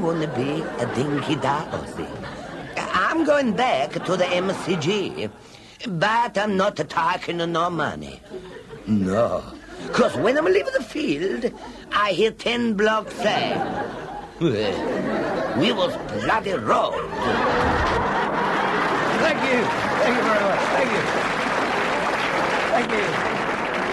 wanna be a dinky Dorothy. I'm going back to the MCG, but I'm not taking no money. No, because when I'm leaving the field, I hear 10 blocks say, we was bloody robbed. Thank you. Thank you very much. Thank you. Thank you.